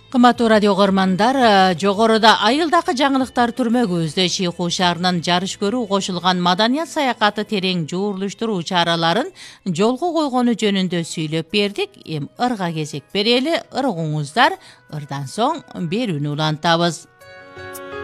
Кымбаттуу радио көрмандар, жогоруда айылдакы жаңылыктар түрмөгүбүздө Чийкуу шаарынын жарыш көрүү кошулган маданият саякаты терең жуурулуштуруу чараларын жолго койгону жөнүндө сүйлөп бердик. Эми ырга кезек берели, ыргуңуздар. Ырдан соң берүүнү улантабыз.